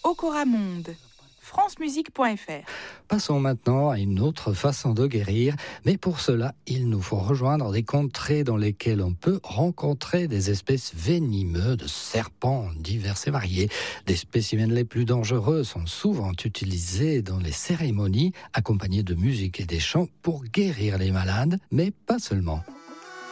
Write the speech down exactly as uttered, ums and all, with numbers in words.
Ocoramonde, francemusique point f r. Passons maintenant à une autre façon de guérir, mais pour cela, il nous faut rejoindre des contrées dans lesquelles on peut rencontrer des espèces venimeuses de serpents divers et variés. Les spécimens les plus dangereux sont souvent utilisés dans les cérémonies, accompagnés de musique et des chants pour guérir les malades, mais pas seulement.